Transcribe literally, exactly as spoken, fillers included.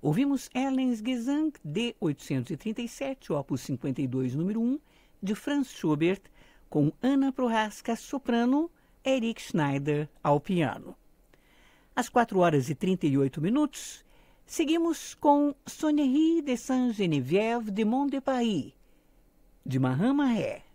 Ouvimos Erlensgesang D oitocentos e trinta e sete, opus cinquenta e dois, número um, de Franz Schubert, com Ana Prohaska, soprano, Eric Schneider, ao piano. Às quatro horas e trinta e oito minutos, seguimos com Sonnerie de Saint-Geneviève de Mont de Paris, de Marin Marais.